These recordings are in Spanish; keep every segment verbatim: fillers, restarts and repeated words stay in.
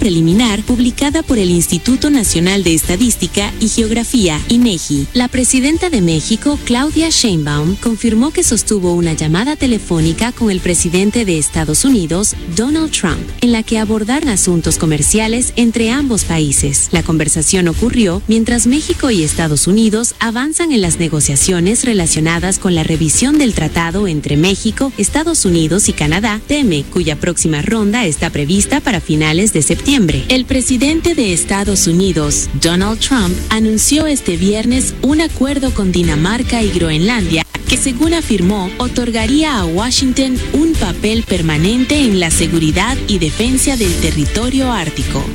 preliminar publicada por el Instituto Nacional de Estadística y Geografía, INEGI. La presidenta de México, Claudia Sheinbaum, confirmó que sostuvo una llamada telefónica con el presidente de Estados Unidos, Donald Trump, en la que abordaron asuntos comerciales entre ambos países. La conversación ocurrió mientras México y Estados Unidos avanzan en las negociaciones relacionadas con la revisión del tratado entre México, Estados Unidos y Canadá, T E M E, cuya próxima ronda está prevista para finales de septiembre. El presidente de Estados Unidos, Donald Trump, anunció este viernes un acuerdo con Dinamarca y Groenlandia que, según afirmó, otorgaría a Washington un papel permanente en la seguridad y defensa del territorio ártico.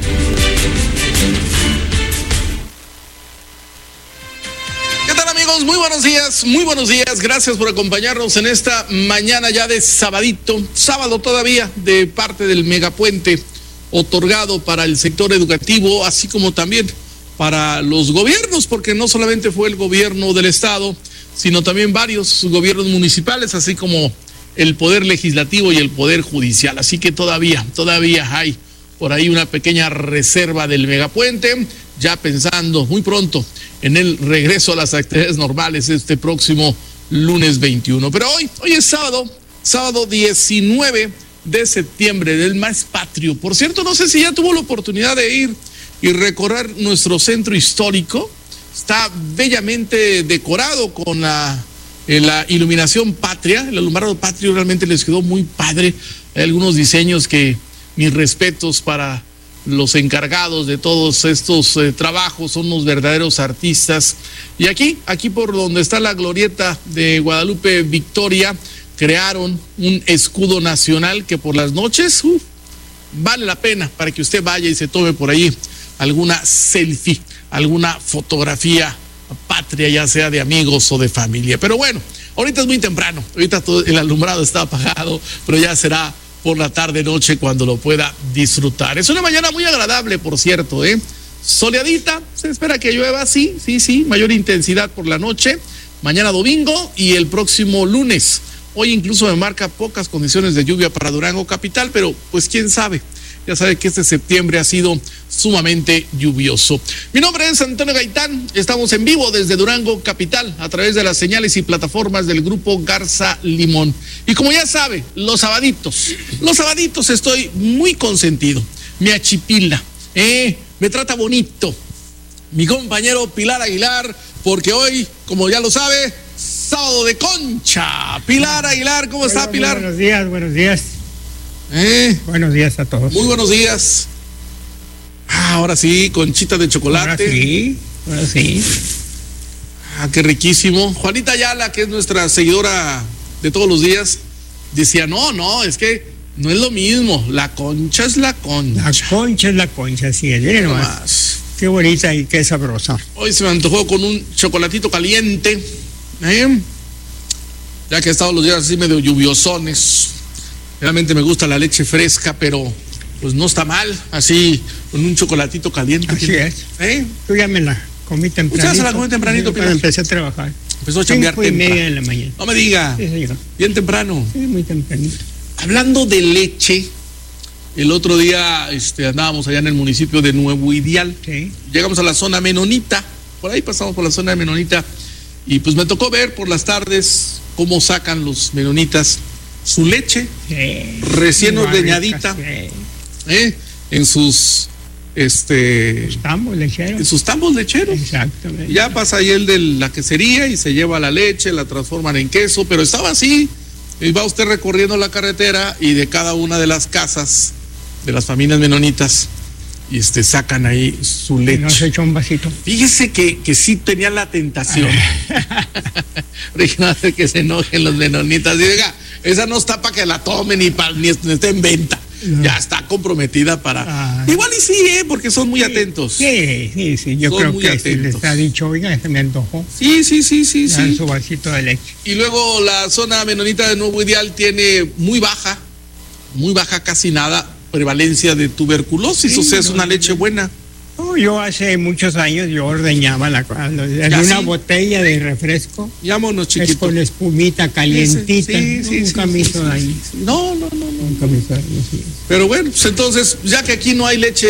Muy buenos días, muy buenos días, gracias por acompañarnos en esta mañana ya de sabadito, sábado todavía, de parte del megapuente otorgado para el sector educativo, así como también para los gobiernos, porque no solamente fue el gobierno del estado, sino también varios gobiernos municipales, así como el poder legislativo y el poder judicial, así que todavía, todavía hay por ahí una pequeña reserva del megapuente, ya pensando muy pronto en el regreso a las actividades normales este próximo lunes veintiuno. Pero hoy, hoy es sábado, sábado diecinueve de septiembre, del mes patrio. Por cierto, no sé si ya tuvo la oportunidad de ir y recorrer nuestro centro histórico. Está bellamente decorado con la, la iluminación patria. El alumbrado patrio realmente les quedó muy padre. Hay algunos diseños que, mis respetos para los encargados de todos estos eh, trabajos, son unos verdaderos artistas. Y aquí, aquí por donde está la glorieta de Guadalupe Victoria, crearon un escudo nacional que por las noches uh, vale la pena para que usted vaya y se tome por ahí alguna selfie, alguna fotografía patria, ya sea de amigos o de familia. Pero bueno, ahorita es muy temprano, ahorita todo el alumbrado está apagado, pero ya será por la tarde noche cuando lo pueda disfrutar. Es una mañana muy agradable, por cierto, ¿eh? Soleadita, se espera que llueva, sí, sí, sí, mayor intensidad por la noche, mañana domingo y el próximo lunes. Hoy incluso me marca pocas condiciones de lluvia para Durango capital, pero pues quién sabe. Ya sabe que este septiembre ha sido sumamente lluvioso. Mi nombre es Antonio Gaitán, estamos en vivo desde Durango capital a través de las señales y plataformas del grupo Garza Limón. Y como ya sabe, los sabaditos, los sabaditos estoy muy consentido, me achipila, eh, me trata bonito mi compañero Pilar Aguilar, porque hoy, como ya lo sabe, sábado de concha. Pilar Aguilar, ¿cómo está, Hola, Pilar? Buenos días, buenos días. Eh, buenos días a todos. Muy buenos días. Ah, ahora sí, conchita de chocolate. Ahora sí, ahora sí. Ah, qué riquísimo. Juanita Ayala, que es nuestra seguidora de todos los días, decía, no, no, es que no es lo mismo. La concha es la concha. La concha es la concha, así es. Miren nomás. Más. Qué bonita y qué sabrosa. Hoy se me antojó con un chocolatito caliente, ¿eh? Ya que he estado los días así medio lluviosones. Realmente me gusta la leche fresca, pero pues no está mal, así con un chocolatito caliente. Así es. ¿Eh? Yo ya me la comí tempranito. ¿Usted se la comió tempranito, Pilar? Cuando empecé a trabajar. Empezó a chambear Cinco y temprano. media de la mañana. No me diga. Sí, señor. Bien temprano. Sí, muy tempranito. Hablando de leche, el otro día este, andábamos allá en el municipio de Nuevo Ideal. Sí. Llegamos a la zona menonita, por ahí pasamos por la zona de menonita, y pues me tocó ver por las tardes cómo sacan los menonitas su leche, Sí. recién Muy ordeñadita, rica, sí. ¿eh? en sus este Estamos lecheros. en sus tambos lecheros. Exactamente. Ya pasa ahí el de la quesería y se lleva la leche, la transforman en queso, pero estaba así, y va usted recorriendo la carretera y de cada una de las casas de las familias menonitas y este sacan ahí su leche. ¿No se echó un vasito? Fíjese que, que sí tenía la tentación. Porque no hace que se enojen los menonitas. Y diga, esa no está para que la tomen ni, para, ni esté en venta. No. Ya está comprometida para... Ah. Igual y sí, ¿eh? Porque son muy sí, atentos. Sí, sí, sí. Yo son creo muy que atentos. si les ha dicho, oiga, se me antojó. Sí, sí, sí, sí. sí. Su vasito de leche. Y luego la zona menonita de Nuevo Ideal tiene muy baja, muy baja, casi nada, prevalencia de tuberculosis, sí, o sea, no, es una leche buena. No, yo hace muchos años yo ordeñaba la, en una sí. botella de refresco. Llámonos, chiquito. Es con espumita calientita. Sí, sí, nunca sí, me sí, hizo sí, daño. Sí, sí. No, no, no, no. Nunca me hizo daño. Sí. Pero bueno, pues entonces, ya que aquí no hay leche